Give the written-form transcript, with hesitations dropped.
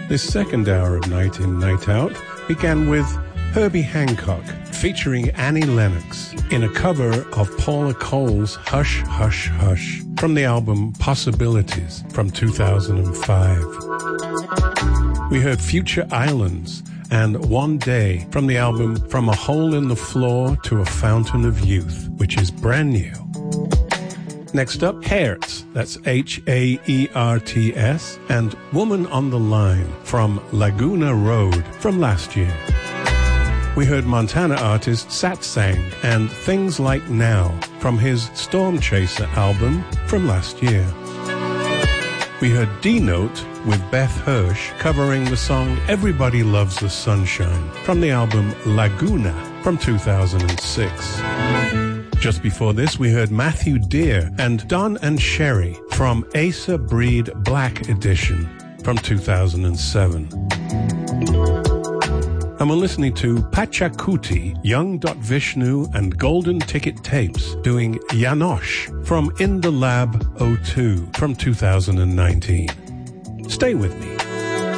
This second hour of Night In, Night Out began with Herbie Hancock featuring Annie Lennox in a cover of Paula Cole's Hush, Hush, Hush from the album Possibilities from 2005. We heard Future Islands and One Day from the album From a Hole in the Floor to a Fountain of Youth, which is brand new. Next up, Hertz, that's Haerts, and Woman on the Line from Laguna Road from last year. We heard Montana artist Satsang and Things Like Now from his Storm Chaser album from last year. We heard D-Note with Beth Hirsch covering the song Everybody Loves the Sunshine from the album Laguna from 2006. Just before this, we heard Matthew Dear and Don and Sherry from Asa Breed Black Edition from 2007. And we're listening to Pachakuti, Young Vishnu and Golden Ticket Tapes doing Janosch from In the Lab 02 from 2019. Stay with me.